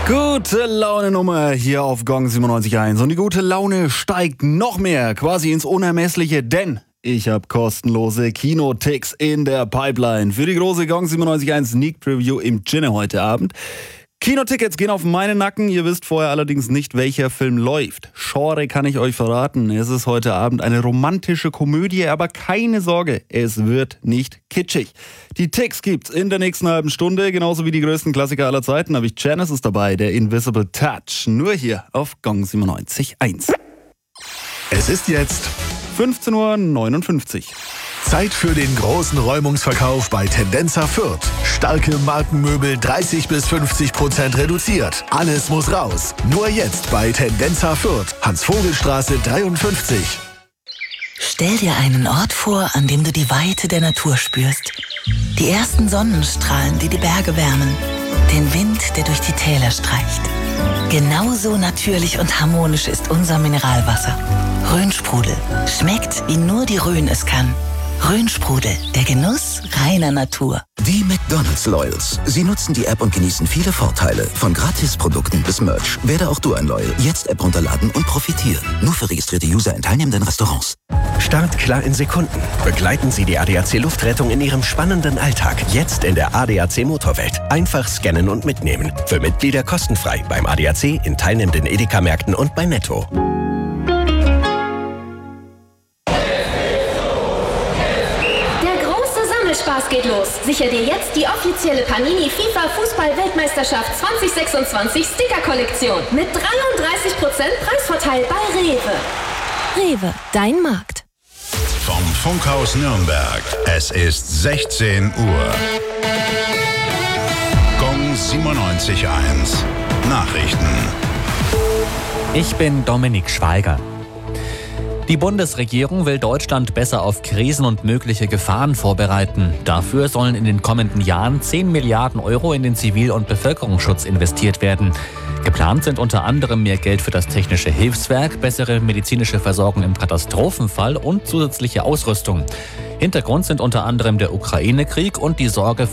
Gute Laune-Nummer hier auf Gong 97.1 und die gute Laune steigt noch mehr, quasi ins Unermessliche, denn ich habe kostenlose Kinoticks in der Pipeline für die große Gong 97.1 Sneak Preview im Ginne heute Abend. Kinotickets gehen auf meinen Nacken, ihr wisst vorher allerdings nicht, welcher Film läuft. Genre kann ich euch verraten, es ist heute Abend eine romantische Komödie, aber keine Sorge, es wird nicht kitschig. Die Ticks gibt's in der nächsten halben Stunde, genauso wie die größten Klassiker aller Zeiten, habe ich Genesis dabei, der Invisible Touch, nur hier auf Gong 97.1. Es ist jetzt 15.59 Uhr. Zeit für den großen Räumungsverkauf bei Tendenza Fürth. Starke Markenmöbel 30-50% reduziert. Alles muss raus. Nur jetzt bei Tendenza Fürth. Hans-Vogel-Straße 53. Stell dir einen Ort vor, an dem du die Weite der Natur spürst. Die ersten Sonnenstrahlen, die die Berge wärmen. Den Wind, der durch die Täler streicht. Genauso natürlich und harmonisch ist unser Mineralwasser. Rhönsprudel. Schmeckt, wie nur die Rhön es kann. Rhönsprudel, der Genuss reiner Natur. Die McDonald's Loyals. Sie nutzen die App und genießen viele Vorteile. Von Gratisprodukten bis Merch. Werde auch du ein Loyal. Jetzt App runterladen und profitieren. Nur für registrierte User in teilnehmenden Restaurants. Startklar in Sekunden. Begleiten Sie die ADAC Luftrettung in Ihrem spannenden Alltag. Jetzt in der ADAC Motorwelt. Einfach scannen und mitnehmen. Für Mitglieder kostenfrei. Beim ADAC, in teilnehmenden Edeka-Märkten und bei Netto. Spaß geht los. Sicher dir jetzt die offizielle Panini FIFA Fußball-Weltmeisterschaft 2026 Sticker-Kollektion mit 33% Preisvorteil bei Rewe. Rewe, dein Markt. Vom Funkhaus Nürnberg. Es ist 16 Uhr. Gong 97.1. Nachrichten. Ich bin Dominik Schweiger. Die Bundesregierung will Deutschland besser auf Krisen und mögliche Gefahren vorbereiten. Dafür sollen in den kommenden Jahren 10 Milliarden Euro in den Zivil- und Bevölkerungsschutz investiert werden. Geplant sind unter anderem mehr Geld für das technische Hilfswerk, bessere medizinische Versorgung im Katastrophenfall und zusätzliche Ausrüstung. Hintergrund sind unter anderem der Ukraine-Krieg und die Sorge